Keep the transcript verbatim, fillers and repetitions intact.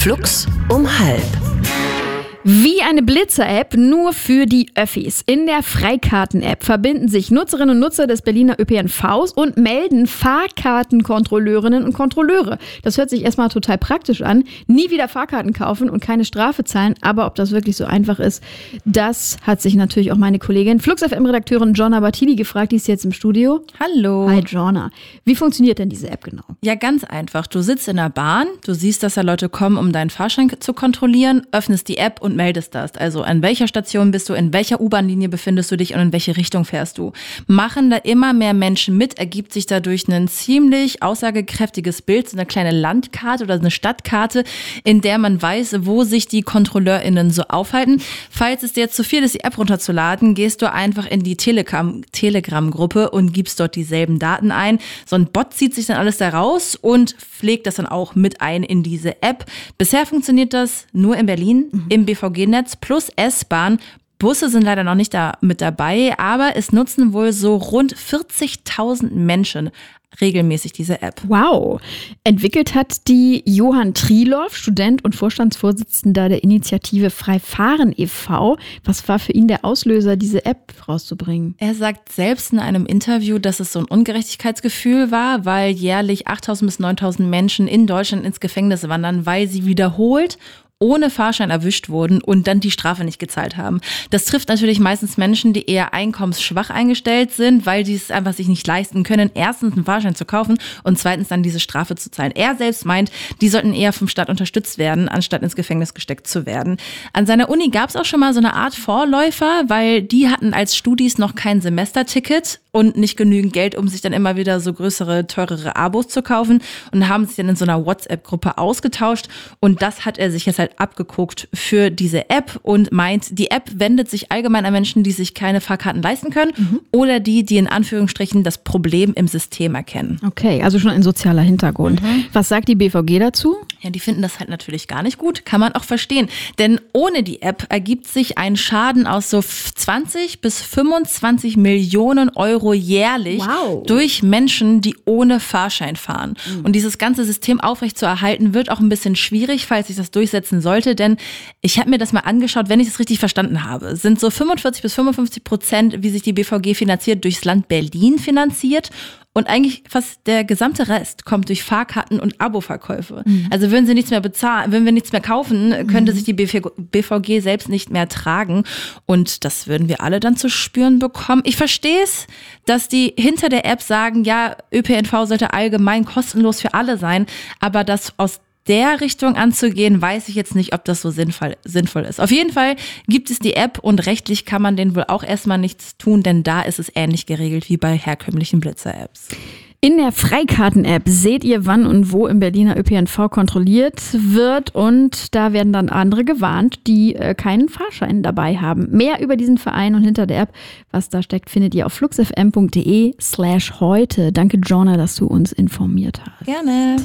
Flux um halb. Wie eine Blitzer-App, nur für die Öffis. In der Freikarten-App verbinden sich Nutzerinnen und Nutzer des Berliner Ö P N Vs und melden Fahrkartenkontrolleurinnen und Kontrolleure. Das hört sich erstmal total praktisch an. Nie wieder Fahrkarten kaufen und keine Strafe zahlen. Aber ob das wirklich so einfach ist, das hat sich natürlich auch meine Kollegin Flux F M-Redakteurin Jonna Bartini gefragt. Die ist jetzt im Studio. Hallo. Hi Jonna. Wie funktioniert denn diese App genau? Ja, ganz einfach. Du sitzt in der Bahn, du siehst, dass da Leute kommen, um deinen Fahrschein zu kontrollieren, öffnest die App und meldest das. Also an welcher Station bist du, in welcher U-Bahn-Linie befindest du dich und in welche Richtung fährst du. Machen da immer mehr Menschen mit, ergibt sich dadurch ein ziemlich aussagekräftiges Bild, so eine kleine Landkarte oder eine Stadtkarte, in der man weiß, wo sich die KontrolleurInnen so aufhalten. Falls es dir jetzt zu viel ist, die App runterzuladen, gehst du einfach in die Telegram- Telegram-Gruppe und gibst dort dieselben Daten ein. So ein Bot zieht sich dann alles da raus und pflegt das dann auch mit ein in diese App. Bisher funktioniert das nur in Berlin, mhm. im B V G-Netz plus S-Bahn. Busse sind leider noch nicht da mit dabei, aber es nutzen wohl so rund vierzigtausend Menschen regelmäßig diese App. Wow. Entwickelt hat die Johann Triloff, Student und Vorstandsvorsitzender der Initiative Freifahren e V Was war für ihn der Auslöser, diese App rauszubringen? Er sagt selbst in einem Interview, dass es so ein Ungerechtigkeitsgefühl war, weil jährlich achttausend bis neuntausend Menschen in Deutschland ins Gefängnis wandern, weil sie wiederholt ohne Fahrschein erwischt wurden und dann die Strafe nicht gezahlt haben. Das trifft natürlich meistens Menschen, die eher einkommensschwach eingestellt sind, weil die es einfach sich nicht leisten können, erstens einen Fahrschein zu kaufen und zweitens dann diese Strafe zu zahlen. Er selbst meint, die sollten eher vom Staat unterstützt werden, anstatt ins Gefängnis gesteckt zu werden. An seiner Uni gab es auch schon mal so eine Art Vorläufer, weil die hatten als Studis noch kein Semesterticket und nicht genügend Geld, um sich dann immer wieder so größere, teurere Abos zu kaufen und haben sich dann in so einer WhatsApp-Gruppe ausgetauscht und das hat er sich jetzt halt abgeguckt für diese App und meint, die App wendet sich allgemein an Menschen, die sich keine Fahrkarten leisten können mhm. oder die, die in Anführungsstrichen das Problem im System erkennen. Okay, also schon ein sozialer Hintergrund. Mhm. Was sagt die B V G dazu? Ja, die finden das halt natürlich gar nicht gut, kann man auch verstehen. Denn ohne die App ergibt sich ein Schaden aus so zwanzig bis fünfundzwanzig Millionen Euro jährlich wow. durch Menschen, die ohne Fahrschein fahren. Mhm. Und dieses ganze System aufrechtzuerhalten wird auch ein bisschen schwierig, falls sich das durchsetzen sollte, denn ich habe mir das mal angeschaut, wenn ich es richtig verstanden habe, sind so fünfundvierzig bis fünfundfünfzig Prozent, wie sich die B V G finanziert, durchs Land Berlin finanziert. Und eigentlich fast der gesamte Rest kommt durch Fahrkarten und Abo-Verkäufe. Mhm. Also würden sie nichts mehr bezahlen, wenn wir nichts mehr kaufen, könnte mhm. sich die B V G selbst nicht mehr tragen. Und das würden wir alle dann zu spüren bekommen. Ich verstehe es, dass die hinter der App sagen, ja, Ö P N V sollte allgemein kostenlos für alle sein. Aber das aus der Richtung anzugehen, weiß ich jetzt nicht, ob das so sinnvoll, sinnvoll ist. Auf jeden Fall gibt es die App und rechtlich kann man denen wohl auch erstmal nichts tun, denn da ist es ähnlich geregelt wie bei herkömmlichen Blitzer-Apps. In der Freikarten-App seht ihr, wann und wo im Berliner Ö P N V kontrolliert wird und da werden dann andere gewarnt, die äh, keinen Fahrschein dabei haben. Mehr über diesen Verein und hinter der App, was da steckt, findet ihr auf fluxfm.de slash heute. Danke, Jonna, dass du uns informiert hast. Gerne.